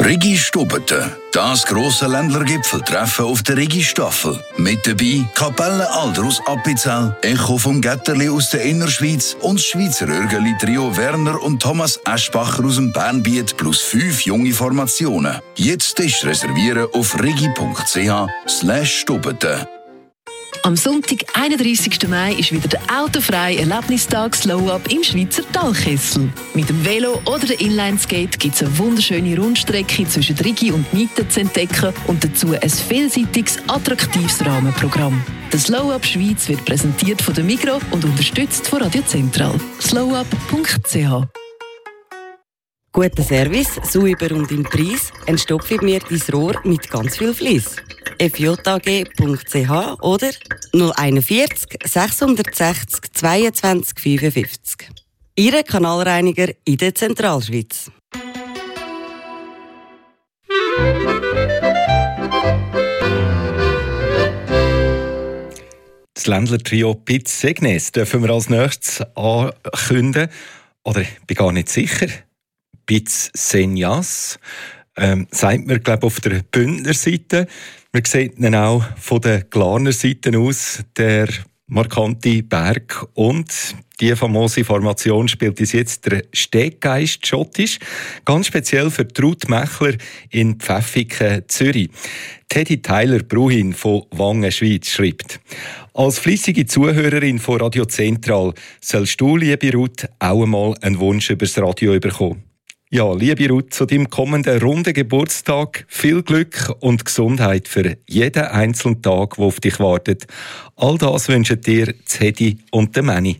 Rigi Stubeten, das grosse Ländlergipfeltreffen auf der Rigi-Staffel. Mit dabei Kapelle Alder aus Appenzell, Echo vom Gätterli aus der Innerschweiz und das Schweizer Örgeli-Trio Werner und Thomas Eschbacher aus dem Bernbiet plus 5 junge Formationen. Jetzt ist reservieren auf rigi.ch/Stubeten. Am Sonntag, 31. Mai, ist wieder der autofreie Erlebnistag Slow Up im Schweizer Talkessel. Mit dem Velo oder der Inlineskate gibt es eine wunderschöne Rundstrecke zwischen Rigi und Nieten zu entdecken und dazu ein vielseitiges, attraktives Rahmenprogramm. Der Slow Up Schweiz wird präsentiert von der Migros und unterstützt von Radio Zentral. slowup.ch. Guter Service, sauber und im Preis, entstopfe mir dein Rohr mit ganz viel Fleiss. fjag.ch oder 041 660 22 55. Ihre Kanalreiniger in der Zentralschweiz. Das Ländler-Trio Piz Segnes dürfen wir als nächstes ankündigen. Oder ich bin gar nicht sicher. Piz Senjas. Sagt man, glaube ich, auf der Bündner Seite. Man sieht ihn auch von der Glarner Seite aus, der markante Berg. Und die famose Formation spielt uns jetzt der Steggeist schottisch. Ganz speziell für Ruth Mechler in Pfäffiken, Zürich. Teddy Tyler Bruhin von Wangen, Schweiz, schreibt: Als fleissige Zuhörerin von Radio Zentral sollst du, liebe Ruth, auch einmal einen Wunsch übers Radio bekommen. Ja, liebe Ruth, zu deinem kommenden runden Geburtstag viel Glück und Gesundheit für jeden einzelnen Tag, der auf dich wartet. All das wünschen dir Teddy und der Manni.